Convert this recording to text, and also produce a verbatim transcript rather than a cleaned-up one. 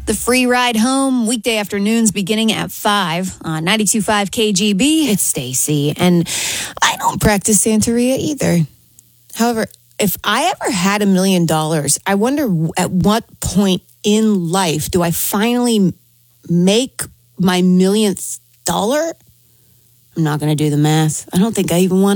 The free ride home, weekday afternoons beginning at five on ninety-two point five K G B. It's Stacy, and I don't practice Santeria either. However, if I ever had a million dollars, I wonder at what point in life do I finally make my millionth dollar? I'm not going to do the math. I don't think I even want